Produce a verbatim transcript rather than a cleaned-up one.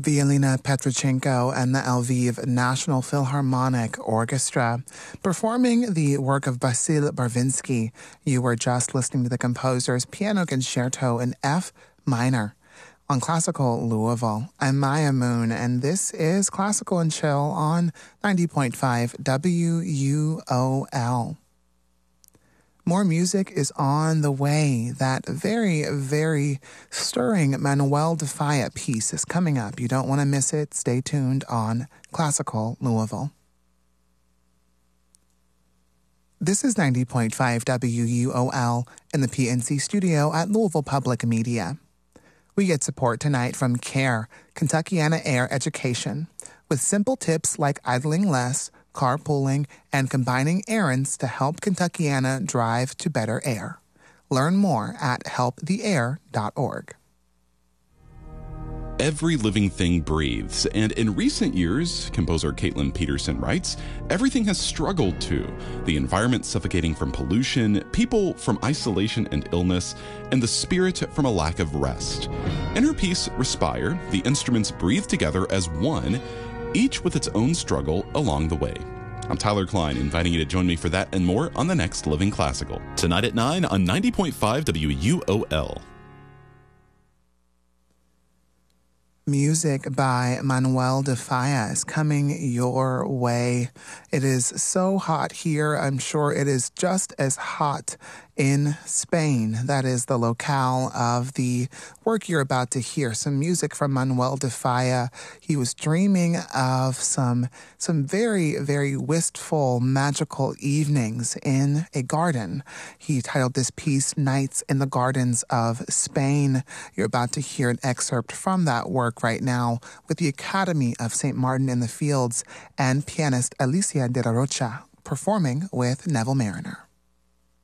Violina Petrochenko and the Lviv National Philharmonic Orchestra performing the work of Vasil Barvinsky. You were just listening to the composer's piano concerto in F minor. On Classical Louisville, I'm Maya Moon, and this is Classical and Chill on ninety point five W U O L. More music is on the way. That very, very stirring Manuel de Falla piece is coming up. You don't want to miss it. Stay tuned on Classical Louisville. This is ninety point five W U O L in the P N C studio at Louisville Public Media. We get support tonight from CARE, Kentuckiana Air Education, with simple tips like idling less, carpooling, and combining errands to help Kentuckiana drive to better air. Learn more at help the air dot org. Every living thing breathes, and in recent years, composer Caitlin Peterson writes, everything has struggled too. The environment suffocating from pollution, people from isolation and illness, and the spirit from a lack of rest. In her piece, Respire, the instruments breathe together as one, each with its own struggle along the way. I'm Tyler Klein, inviting you to join me for that and more on the next Living Classical. Tonight at nine on ninety point five W U O L. Music by Manuel de Falla is coming your way. It is so hot here. I'm sure it is just as hot in Spain. That is the locale of the work you're about to hear. Some music from Manuel de Falla. He was dreaming of some, some very, very wistful, magical evenings in a garden. He titled this piece, Nights in the Gardens of Spain. You're about to hear an excerpt from that work right now with the Academy of Saint Martin in the Fields and pianist Alicia de la Rocha performing with Neville Mariner.